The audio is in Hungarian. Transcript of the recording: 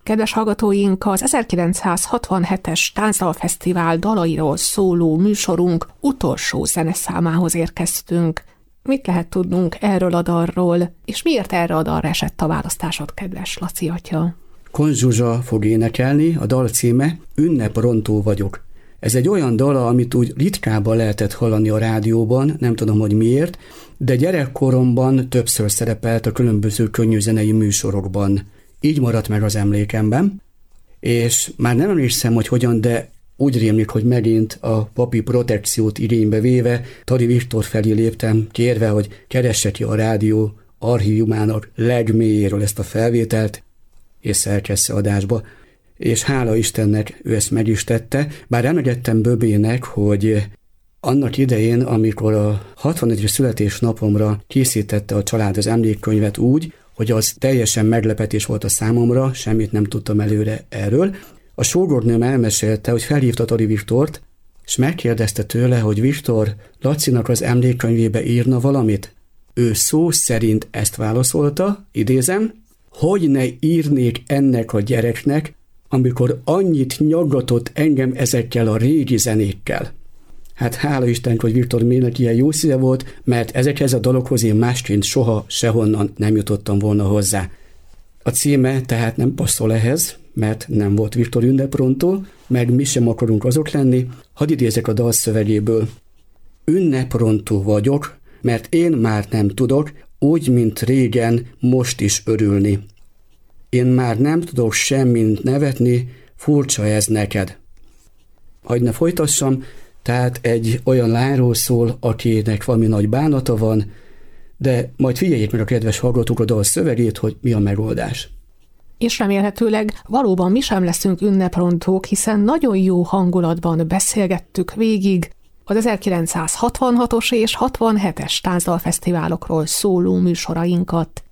Kedves hallgatóink, az 1967-es Táncdalfesztivál dalairól szóló műsorunk utolsó zeneszámához érkeztünk. Mit lehet tudnunk erről a dalról, és miért erre a dalra esett a választásod, kedves Laci atya? Kon Zsuzsa fog énekelni, a dal címe Ünneprontó vagyok. Ez egy olyan dal, amit úgy ritkábban lehetett hallani a rádióban, nem tudom, hogy miért, de gyerekkoromban többször szerepelt a különböző könnyűzenei műsorokban. Így maradt meg az emlékemben, és már nem emlékszem, hogy hogyan, de úgy rémlik, hogy megint a papi protekciót igénybe véve Tari Viktor felé léptem, kérve, hogy keresse ki a rádió archívumának legmélyéről ezt a felvételt, és szerkessze adásba. És hála Istennek ő ezt meg is tette, bár emlegettem Böbének, hogy annak idején, amikor a 61. születésnapomra készítette a család az emlékkönyvet úgy, hogy az teljesen meglepetés volt a számomra, semmit nem tudtam előre erről. A sógornőm elmesélte, hogy felhívta Tari Viktort, és megkérdezte tőle, hogy Viktor, Lacinak az emlékkönyvébe írna valamit. Ő szó szerint ezt válaszolta, idézem, hogy ne írnék ennek a gyereknek, amikor annyit nyaggatott engem ezekkel a régi zenékkel. Hát hála Istennek, hogy Viktor Mének ilyen jó szíve volt, mert ezekhez a dalokhoz én másként soha sehonnan nem jutottam volna hozzá. A címe tehát nem passzol ehhez, mert nem volt Viktor ünneprontó, meg mi sem akarunk azok lenni. Hadd idézek a dal szövegéből. Ünneprontó vagyok, mert én már nem tudok, úgy, mint régen, most is örülni. Én már nem tudok semmit nevetni, furcsa ez neked. Hadd ne folytassam, tehát egy olyan lányról szól, akinek valami nagy bánata van, de majd figyeljék meg a kedves hallgatók a dal szövegét, hogy mi a megoldás. És remélhetőleg valóban mi sem leszünk ünneprontók, hiszen nagyon jó hangulatban beszélgettük végig az 1966-os és 67-es táncdalfesztiválokról szóló műsorainkat.